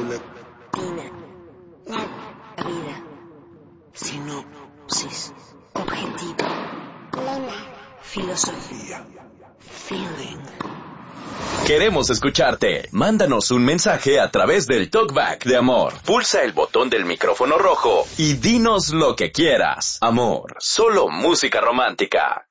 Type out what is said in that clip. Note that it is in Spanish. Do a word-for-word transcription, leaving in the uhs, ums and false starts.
Pina. La vida. Sinopsis. Objetivo. Lema. Filosofía. Feeling. Queremos escucharte. Mándanos un mensaje a través del Talkback de Amor. Pulsa el botón del micrófono rojo y dinos lo que quieras. Amor, solo música romántica.